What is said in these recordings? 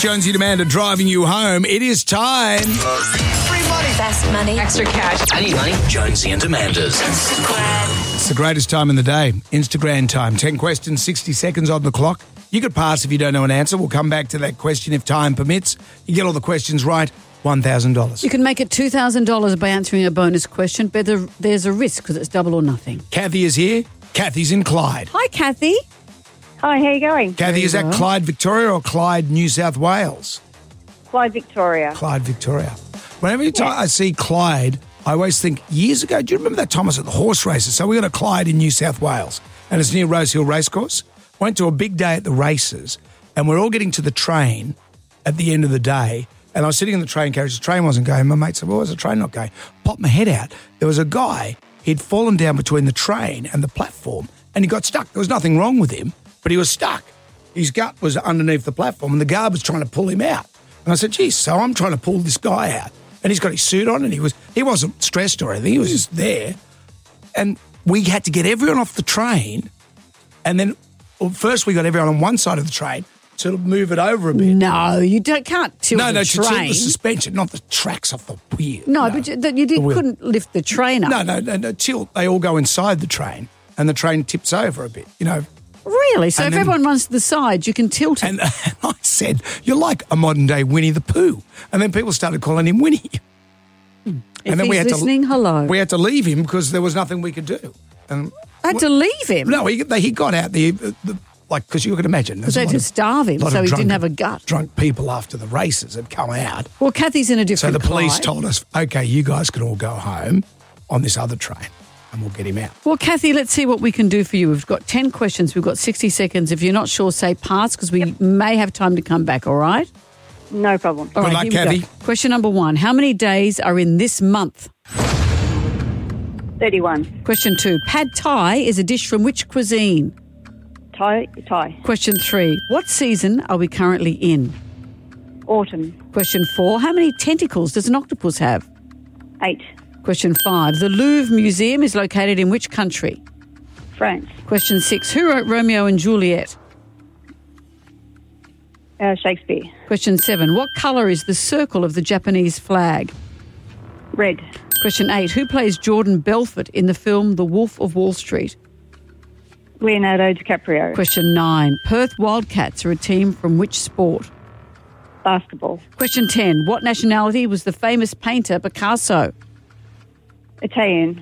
Jonesy and Amanda driving you home. It is time. Free money. Best money. Extra cash. I need money. Jonesy and Amanda's. It's the greatest time in the day. Instagram time. 10 questions, 60 seconds on the clock. You could pass if you don't know an answer. We'll come back to that question if time permits. You get all the questions right, $1,000. You can make it $2,000 by answering a bonus question, but there's a risk because it's double or nothing. Kathy is here. Kathy's in Clyde. Hi, Kathy. Hi, how you going? Kathy, is that Clyde, Victoria or Clyde, New South Wales? Clyde, Victoria. Clyde, Victoria. Whenever I see Clyde, I always think, years ago, do you remember that time I was at the horse races? So we got a Clyde in New South Wales, and it's near Rose Hill Racecourse. Went to a big day at the races, and we're all getting to the train at the end of the day, and I was sitting in the train carriage. The train wasn't going. My mate said, well, why is the train not going? Popped my head out. There was a guy, he'd fallen down between the train and the platform, and he got stuck. There was nothing wrong with him, but he was stuck. His gut was underneath the platform, and the guard was trying to pull him out. And I said, geez, so I'm trying to pull this guy out. And he's got his suit on, and he wasn't stressed or anything. He was just there. And we had to get everyone off the train, and then first we got everyone on one side of the train to move it over a bit. No, you can't tilt the train. To tilt the suspension, not the tracks off the wheel. No, but you couldn't lift the train up. No, tilt. They all go inside the train, and the train tips over a bit, Really? So if everyone runs to the side, you can tilt it. And I said, you're like a modern-day Winnie the Pooh. And then people started calling him Winnie. If and then he's listening, hello. We had to leave him because there was nothing we could do. And I had to leave him? No, he got out because you could imagine. Because they had to starve him so he didn't have a gut. Drunk people after the races had come out. Well, Kathy's in a different So the police Clyde. told us, okay, you guys can all go home on this other train and we'll get him out. Well, Kathy, let's see what we can do for you. We've got 10 questions. We've got 60 seconds. If you're not sure, say pass because we may have time to come back, all right? No problem. All Good right, luck, here we Kathy. go. Question number 1. How many days are in this month? 31. Question 2. Pad Thai is a dish from which cuisine? Thai. Question 3. What season are we currently in? Autumn. Question 4. How many tentacles does an octopus have? 8. Question 5. The Louvre Museum is located in which country? France. Question 6. Who wrote Romeo and Juliet? Shakespeare. Question 7. What colour is the circle of the Japanese flag? Red. Question 8. Who plays Jordan Belfort in the film The Wolf of Wall Street? Leonardo DiCaprio. Question 9. Perth Wildcats are a team from which sport? Basketball. Question 10. What nationality was the famous painter Picasso? Italian.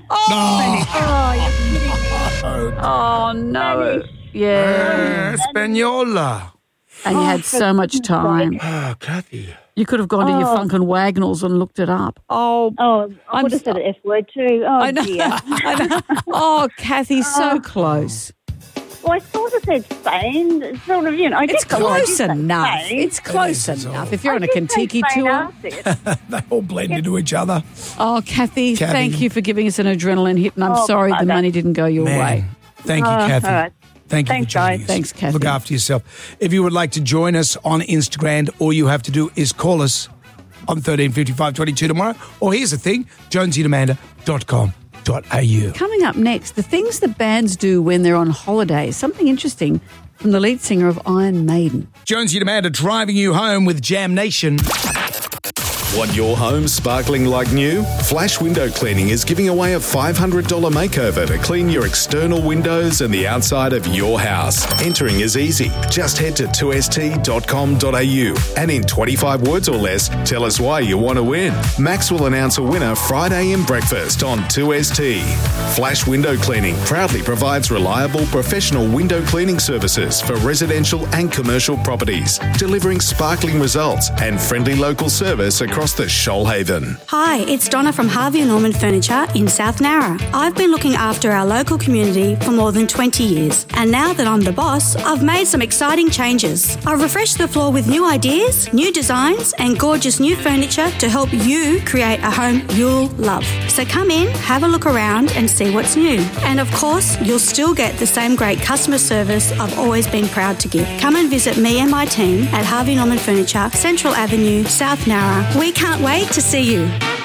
Oh, no. Yeah. Española. And you had so much time. Oh, Kathy. You could have gone to your Funkin' Wagnalls and looked it up. I would have said the F word too. Oh, I know. dear. I know. Oh, Kathy, so close. Well, I sort of said Spain. It's sort of, I It's guess I did close say enough. Spain. It's close It is, enough. If you're on a I did say Kentucky Spain tour. after it. They all blend into each other. Oh, Kathy, thank you for giving us an adrenaline hit, and I'm Oh, sorry the bugger. money didn't go your way. Man, thank you, Kathy. all right. Thank you Thanks, for joining guys. us. Thanks, Kathy. Look after yourself. If you would like to join us on Instagram, all you have to do is call us on 135522 tomorrow. Or here's the thing, jonesyandamanda.com.au. Coming up next, the things that bands do when they're on holiday. Something interesting from the lead singer of Iron Maiden. Jonesy and Amanda driving you home with Jam Nation. Want your home sparkling like new? Flash Window Cleaning is giving away a $500 makeover to clean your external windows and the outside of your house. Entering is easy. Just head to 2st.com.au and in 25 words or less, tell us why you want to win. Max will announce a winner Friday in breakfast on 2ST. Flash Window Cleaning proudly provides reliable professional window cleaning services for residential and commercial properties, delivering sparkling results and friendly local service across the Shoalhaven. Hi, it's Donna from Harvey & Norman Furniture in South Narra. I've been looking after our local community for more than 20 years, and now that I'm the boss, I've made some exciting changes. I've refreshed the floor with new ideas, new designs, and gorgeous new furniture to help you create a home you'll love. So come in, have a look around, and see what's new. And of course, you'll still get the same great customer service I've always been proud to give. Come and visit me and my team at Harvey Norman Furniture, Central Avenue, South Narra. We can't wait to see you.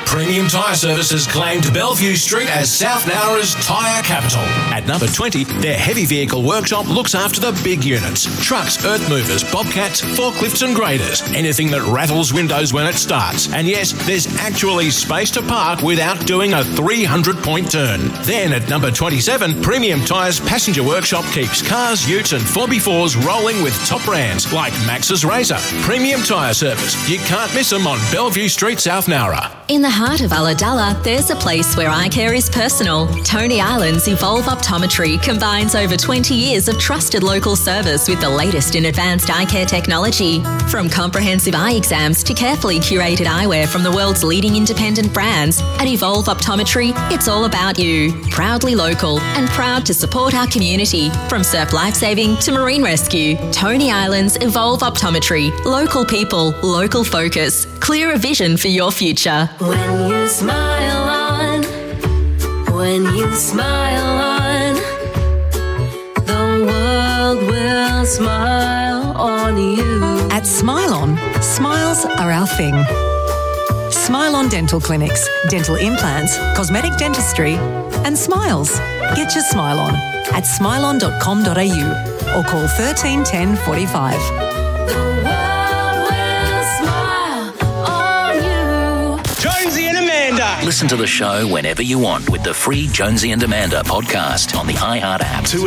Premium Tyre Service has claimed Bellevue Street as South Nowra's tyre capital. At number 20, their heavy vehicle workshop looks after the big units. Trucks, earth movers, bobcats, forklifts and graders. Anything that rattles windows when it starts. And yes, there's actually space to park without doing a 300-point turn. Then at number 27, Premium Tyres Passenger Workshop keeps cars, utes and 4x4s rolling with top brands like Max's Razor. Premium Tyre Service. You can't miss them on Bellevue Street, South Nowra. In the heart of Ulladulla, there's a place where eye care is personal. Tony Island's Evolve Optometry combines over 20 years of trusted local service with the latest in advanced eye care technology. From comprehensive eye exams to carefully curated eyewear from the world's leading independent brands, at Evolve Optometry, it's all about you. Proudly local and proud to support our community. From surf lifesaving to marine rescue, Tony Island's Evolve Optometry. Local people, local focus. Clearer vision for your future. When you smile on, the world will smile on you. At Smile On, smiles are our thing. Smile On Dental Clinics, dental implants, cosmetic dentistry and smiles. Get your smile on at smileon.com.au or call 13 10 45. Listen to the show whenever you want with the free Jonesy and Amanda podcast on the iHeart app.